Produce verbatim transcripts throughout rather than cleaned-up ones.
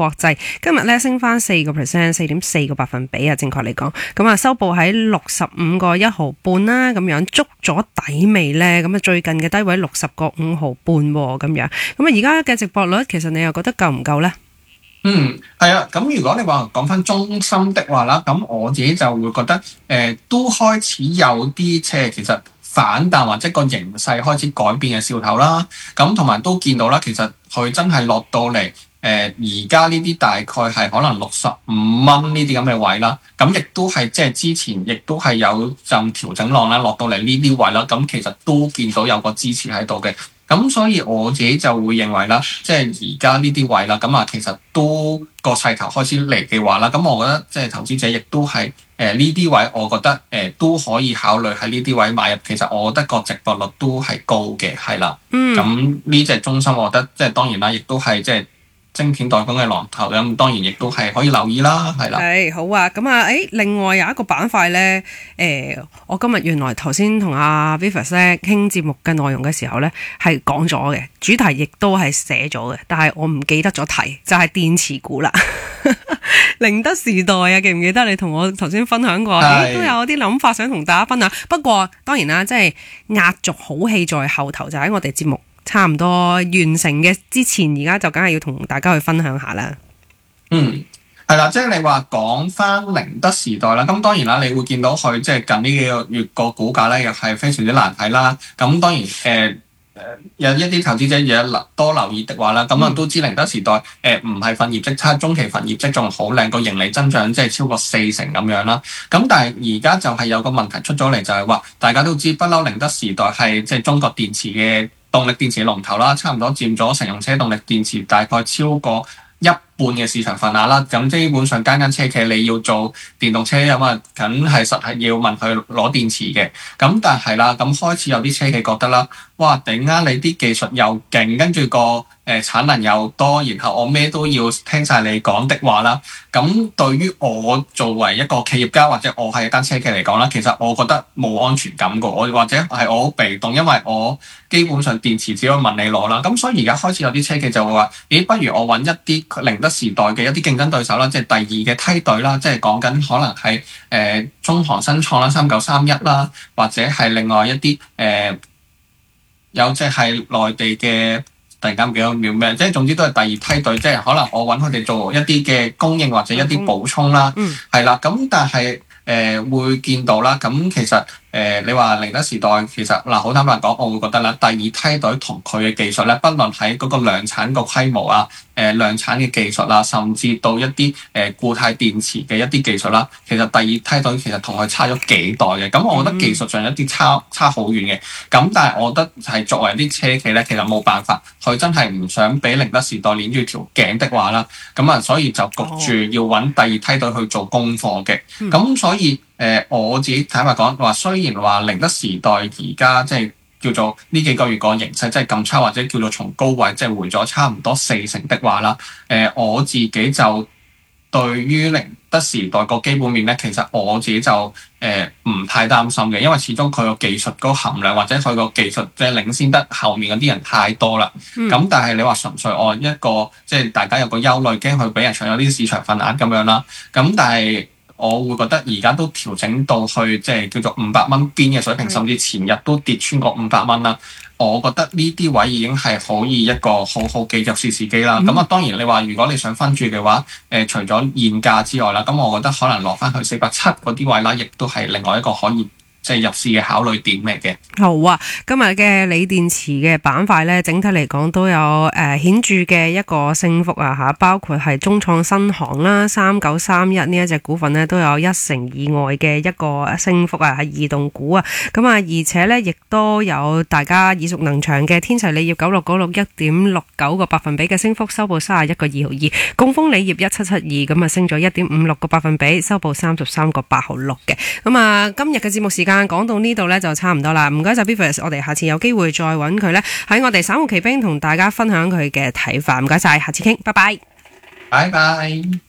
國際今日咧升翻四個 percent， 四點四個百分比啊，正確嚟講。咁啊，收報喺六十五個一毫半啦，咁樣捉咗底未咧？咁啊，最近嘅低位六十個五毫半咁樣。咁啊，而家嘅直播率其實你又覺得夠唔夠咧？ 嗯，係啊，咁如果你話講翻中心的話啦，咁我自己就會覺得誒、呃、都開始有啲即係其實反彈或者個形勢開始改變嘅兆頭啦。咁同埋都見到啦，其實佢真係落到嚟誒而家呢啲大概係可能六十五蚊呢啲咁嘅位啦。咁亦都係即係之前亦都係有陣調整浪啦，落到嚟呢啲位啦。咁其實都見到有個支持喺度嘅。咁所以我自己就會認為啦，即係而家呢啲位啦，咁啊其實都個勢頭開始嚟嘅話啦，咁我覺得即係投資者亦都係誒呢啲位，我覺得誒、呃、都可以考慮喺呢啲位買入。其實我覺得個值博率都係高嘅，係啦。嗯。咁呢隻中心，我覺得即係當然啦，亦都係即係晶片代工嘅龍頭，咁當然亦都係可以留意啦，係啦。 係好啊，咁啊，誒，另外有一個板塊咧，誒、呃，我今日原來頭先同阿 Vivis 咧傾節目嘅內容嘅時候咧，係講咗嘅，主題亦都係寫咗嘅，但係我唔記得咗提，就係、是、電池股啦。寧德時代啊，記唔記得你同我頭先分享過？誒，都有啲諗法想同大家分享。不過當然啦，即係壓軸好戲在後頭，就喺我哋節目差唔多完成嘅之前，而家就梗係要同大家去分享下啦。 嗯，係啦，即係你話講翻寧德時代啦，咁當然啦，你會見到佢即係近呢幾個月個股價咧，又係非常之難睇啦。咁當然誒誒、呃，有一啲投資者有多留意的話啦，咁啊都知寧德時代誒唔係份業績差，中期份業績仲好靚，個盈利增長即係超過四成咁樣啦。咁但係而家就係有個問題出咗嚟，就係話大家都知不嬲寧德時代係即係中國電池嘅動力電池龍頭啦，差唔多佔咗乘用車動力電池大概超過一半嘅市場份額啦。咁基本上間間車企你要做電動車咁啊，梗係實係要問佢攞電池嘅。咁但係啦，咁開始有啲車企覺得啦，哇頂啊！你啲技術又勁，跟住個誒、呃、產能又多，然後我咩都要聽晒你講的話啦。咁對於我作為一個企業家或者我係一間車企嚟講啦，其實我覺得冇安全感㗎。我或者係我好被動，因為我基本上電池只可以問你攞啦。咁所以而家開始有啲車企就會話：咦，不如我揾一啲寧德時代嘅一啲競爭對手啦，即係第二嘅梯隊啦，即係講緊可能係誒、呃、中航新創啦、三九三一啦，或者係另外一啲誒。呃有隻係內地嘅，突然間唔記得叫咩，即係總之都係第二梯隊，即係可能我揾佢哋做一啲嘅供應或者一啲補充啦，係啦、嗯。咁但係誒、呃、會見到啦，咁其實誒、呃、你話寧德時代其實嗱好坦白講，我會覺得啦，第二梯隊同佢嘅技術咧，不論喺嗰個量產個規模啊。誒、呃、量產嘅技術啦，甚至到一啲誒、呃、固態電池嘅一啲技術啦，其實第二梯隊其實同佢差咗幾代嘅，咁我覺得技術上有啲差差好遠嘅，咁但係我覺得係作為啲車企咧，其實冇辦法，佢真係唔想俾寧德時代捏住條頸的話啦，咁啊所以就焗住要揾第二梯隊去做功課嘅，咁、嗯、所以誒、呃、我自己坦白講話，雖然話寧德時代而家即係。叫做呢幾個月個形勢真係咁差，或者叫做從高位即係回咗差唔多四成的話啦。誒、呃，我自己就對於寧德時代個基本面咧，其實我自己就誒唔、呃、太擔心嘅，因為始終佢個技術嗰個含量或者佢個技術即係領先得後面嗰啲人太多啦。咁、嗯、但係你話純粹按一個即係大家有個憂慮，驚佢俾人搶咗啲市場份額咁樣啦。咁但係我會覺得而家都調整到去即係叫做五百蚊邊嘅水平，甚至前日都跌穿過五百蚊啦。我覺得呢啲位已經係可以一個好好嘅入市時機啦。咁啊、嗯，當然你話如果你想分注嘅話，誒、呃、除咗現價之外啦，咁我覺得可能落翻去四百七嗰啲位啦，亦都係另外一個可以即係入市嘅考慮點嚟嘅。 好啊，今日嘅鋰電池嘅板塊咧，整體嚟講都有誒顯著嘅一個升幅啊吓，包括係中創新航啦、三九三一呢一隻股份咧都有一成以外嘅一個升幅啊，係異動股啊。咁啊，而且咧亦都有大家耳熟能詳嘅天齊鋰業九六九六一點六九個百分比嘅升幅，收報三十一個二毫二。贛鋒鋰業一七七二咁啊，升咗一點五六個百分比，收報三十三個八毫六嘅。咁啊，今日嘅節目時間。講到呢度呢就差唔多啦，唔該晒 Beavis， 我哋下次有機會再揾佢呢，喺我哋散戶奇兵同大家分享佢嘅睇法，唔該晒，下次傾，拜拜， 拜拜。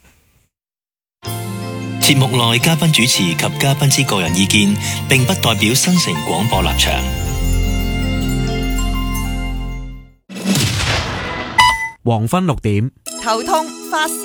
節目內嘉賓主持及嘉賓之個人意見，並不代表新城廣播立場。 黃昏六點， 頭痛發